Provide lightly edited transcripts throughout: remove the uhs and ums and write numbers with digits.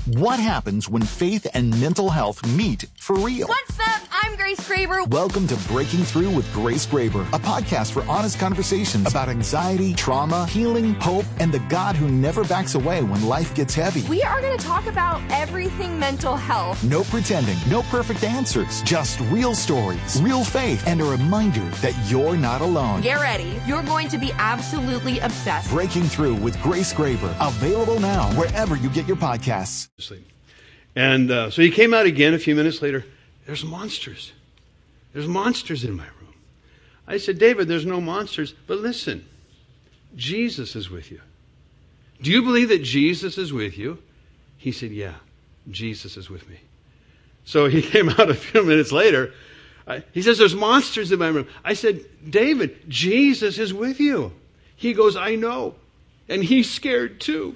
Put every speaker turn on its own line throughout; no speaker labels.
What happens when faith and mental health meet for real?
What's up? I'm Grace Graber.
Welcome to Breaking Through with Grace Graber, a podcast for honest conversations about anxiety, trauma, healing, hope, and the God who never backs away when life gets heavy.
We are going to talk about everything mental health.
No pretending, no perfect answers, just real stories, real faith, and a reminder that you're not alone.
Get ready. You're going to be absolutely obsessed.
Breaking Through with Grace Graber, available now wherever you get your podcasts.
And so he came out again a few minutes later. There's monsters. There's monsters in my room. I said, David, there's no monsters. But listen, Jesus is with you. Do you believe that Jesus is with you? He said, yeah, Jesus is with me. So he came out a few minutes later. He says, there's monsters in my room. I said, David, Jesus is with you. He goes, I know. And he's scared too.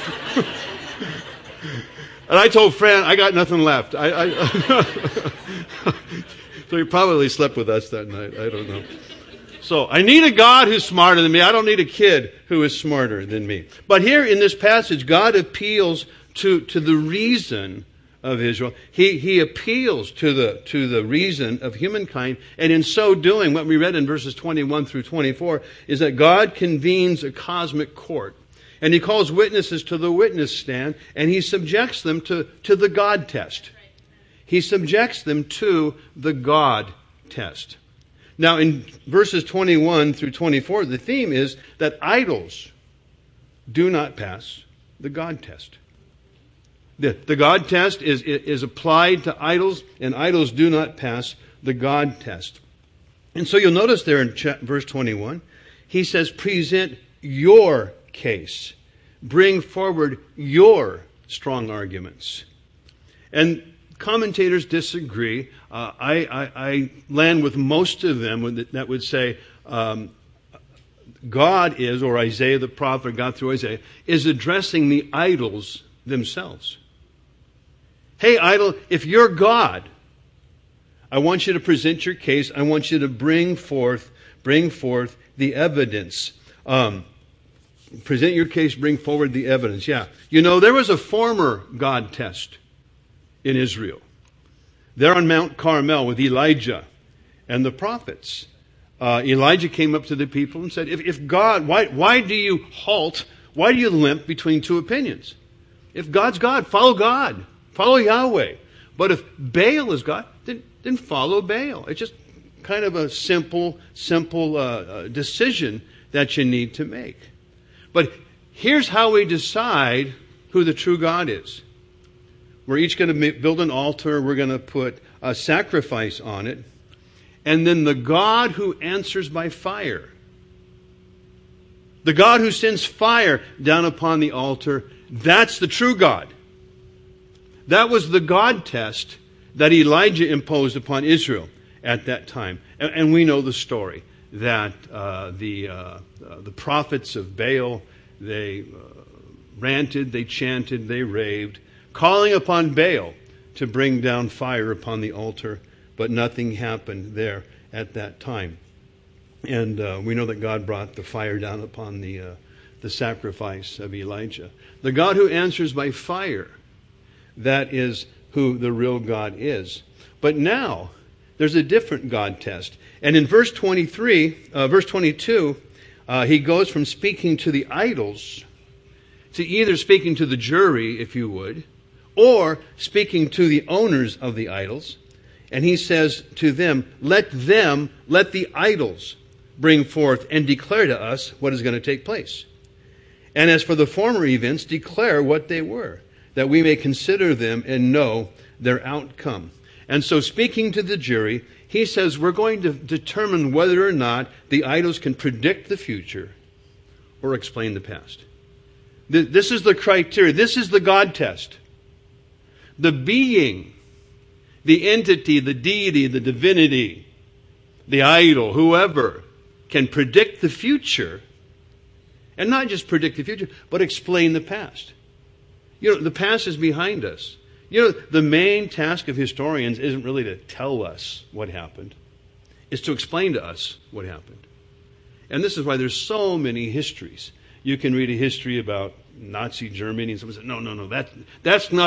And I told Fran, I got nothing left. So he probably slept with us that night. I don't know. So I need a God who's smarter than me. I don't need a kid who is smarter than me. But here in this passage, God appeals to the reason of Israel. He appeals to the reason of humankind. And in so doing, what we read in verses 21 through 24 is that God convenes a cosmic court. And he calls witnesses to the witness stand, and he subjects them to the God test. He subjects them to the God test. Now, in verses 21 through 24, the theme is that idols do not pass the God test. The God test is applied to idols, and idols do not pass the God test. And so you'll notice there in verse 21, he says, present your case. Bring forward your strong arguments. And commentators disagree. I land with most of them that would say God is, or Isaiah the prophet, or God through Isaiah, is addressing the idols themselves. Hey, idol, if you're God, I want you to present your case. I want you to bring forth the evidence. Present your case, bring forward the evidence. Yeah. You know, there was a former God test in Israel. There on Mount Carmel with Elijah and the prophets. Elijah came up to the people and said, if God, why do you halt? Why do you limp between two opinions? If God's God, follow God. Follow Yahweh. But if Baal is God, then follow Baal. It's just kind of a simple decision that you need to make. But here's how we decide who the true God is. We're each going to build an altar. We're going to put a sacrifice on it. And then the God who answers by fire, the God who sends fire down upon the altar, that's the true God. That was the God test that Elijah imposed upon Israel at that time. And we know the story that the prophets of Baal, they ranted, they chanted, they raved, calling upon Baal to bring down fire upon the altar, but nothing happened there at that time. And we know that God brought the fire down upon the sacrifice of Elijah. The God who answers by fire, that is who the real God is. But now, there's a different God test. And in verse 22, he goes from speaking to the idols to either speaking to the jury, if you would, or speaking to the owners of the idols. And he says to them, let the idols bring forth and declare to us what is going to take place. And as for the former events, declare what they were, that we may consider them and know their outcome. And so speaking to the jury, he says we're going to determine whether or not the idols can predict the future or explain the past. This is the criteria. This is the God test. The being, the entity, the deity, the divinity, the idol, whoever can predict the future, and not just predict the future, but explain the past. You know, the past is behind us. You know, the main task of historians isn't really to tell us what happened. It's to explain to us what happened. And this is why there's so many histories. You can read a history about Nazi Germany, and someone says, no, that's not